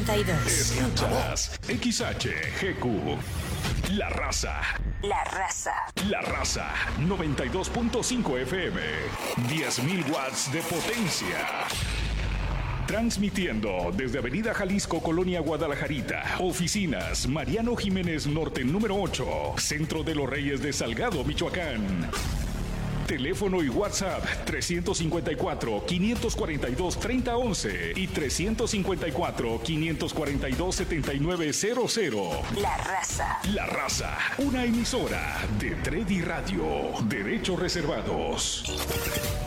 92. Escuchas XHGQ. La Raza. La Raza. La Raza 92.5 FM. 10.000 watts de potencia. Transmitiendo desde Avenida Jalisco, Colonia Guadalajarita. Oficinas Mariano Jiménez Norte número 8. Centro de los Reyes de Salgado, Michoacán. Teléfono y WhatsApp 354-542-3011 y 354-542-7900. La Raza. La Raza, una emisora de Tredi Radio. Derechos reservados.